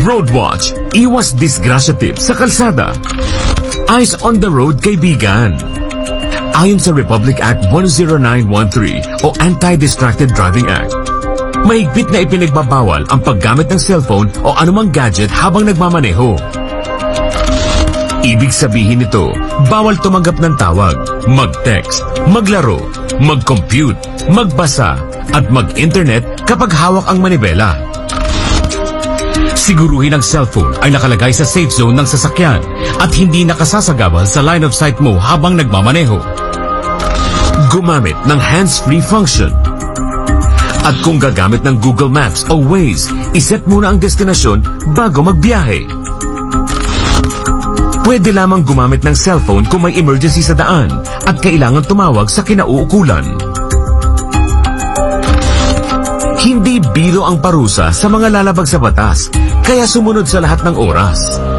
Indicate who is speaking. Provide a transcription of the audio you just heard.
Speaker 1: Roadwatch, iwas disgrasya tips sa kalsada. Eyes on the road, kaibigan. Ayon sa Republic Act 10913 o Anti-Distracted Driving Act, mahigpit na ipinagbabawal ang paggamit ng cellphone o anumang gadget habang nagmamaneho. Ibig sabihin nito, bawal tumanggap ng tawag, mag-text, maglaro, mag-compute, magbasa, at mag-internet kapag hawak ang manibela. Siguruhin ang cellphone ay nakalagay sa safe zone ng sasakyan at hindi nakasasagabal sa line of sight mo habang nagmamaneho. Gumamit ng hands-free function. At kung gagamit ng Google Maps o Waze, iset muna ang destinasyon bago magbiyahe. Pwede lamang gumamit ng cellphone kung may emergency sa daan at kailangan tumawag sa kinauukulan. Hindi biro ang parusa sa mga lalabag sa batas, kaya sumunod sa lahat ng oras.